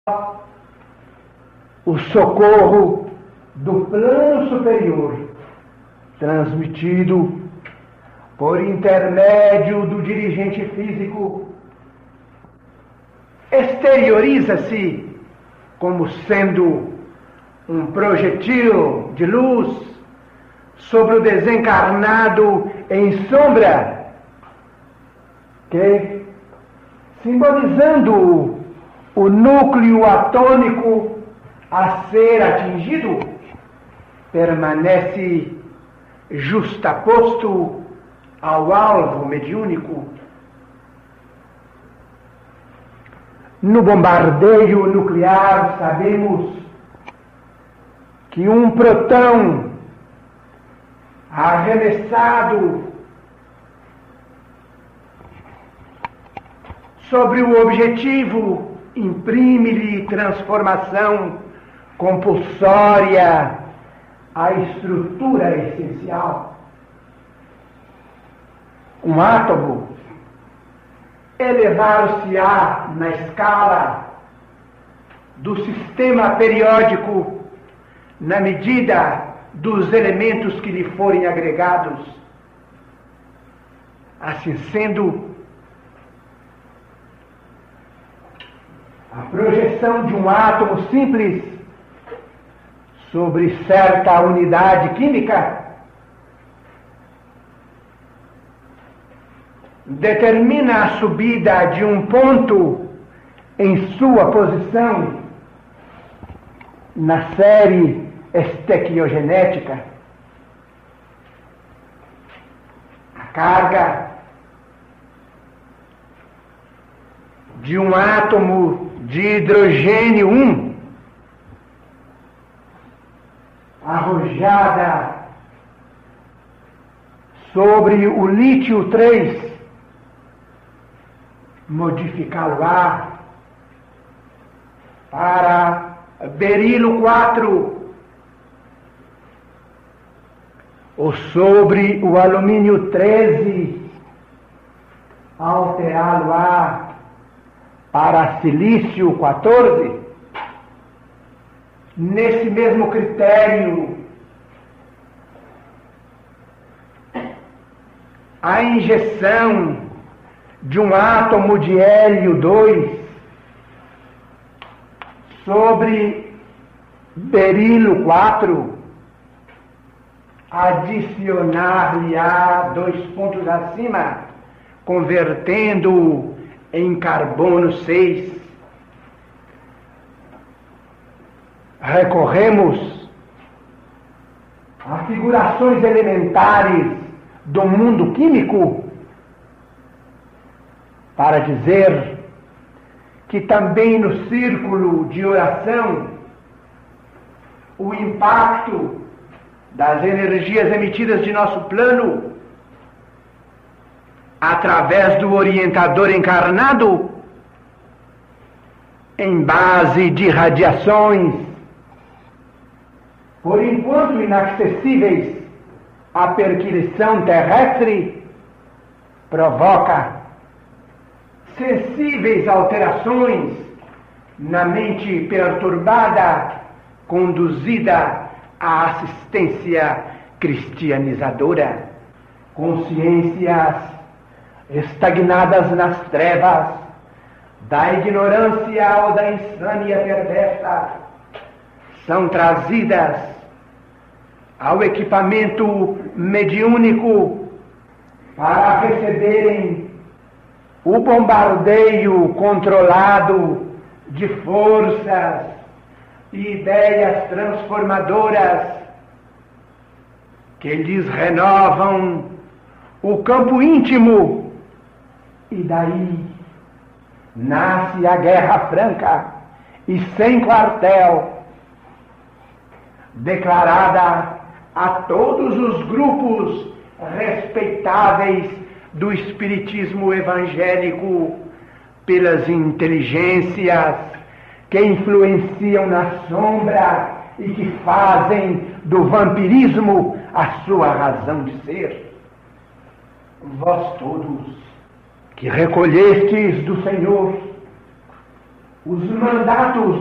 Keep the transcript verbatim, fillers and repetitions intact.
o socorro do plano superior, transmitido por intermédio do dirigente físico, exterioriza-se como sendo um projetil de luz sobre o desencarnado em sombra, que, simbolizando o núcleo atômico a ser atingido, permanece justaposto ao alvo mediúnico. No bombardeio nuclear, sabemos que um próton arremessado sobre o objetivo imprime-lhe transformação compulsória à estrutura essencial. Um átomo elevar-se-á na escala do sistema periódico na medida dos elementos que lhe forem agregados. Assim sendo, a projeção de um átomo simples sobre certa unidade química determina a subida de um ponto em sua posição na série estequiogenética. A carga de um átomo de hidrogênio um arrojada sobre o lítio três modificá-lo-á para berilo quatro, ou sobre o alumínio treze alterá-lo-á para silício quatorze. Nesse mesmo critério, a injeção de um átomo de hélio dois sobre berilo quatro, adicionar-lhe-á dois pontos acima, convertendo em carbono seis. Recorremos a figurações elementares do mundo químico para dizer que também no círculo de oração o impacto das energias emitidas de nosso plano através do orientador encarnado, em base de radiações, por enquanto inacessíveis à perquisição terrestre, provoca sensíveis alterações na mente perturbada, conduzida à assistência cristianizadora. Consciências estagnadas nas trevas da ignorância ou da insânia perversa são trazidas ao equipamento mediúnico para receberem o bombardeio controlado de forças e ideias transformadoras que lhes renovam o campo íntimo, e daí nasce a Guerra Franca e sem quartel, declarada a todos os grupos respeitáveis do espiritismo evangélico pelas inteligências que influenciam na sombra e que fazem do vampirismo a sua razão de ser. Vós todos que recolhestes do Senhor os mandatos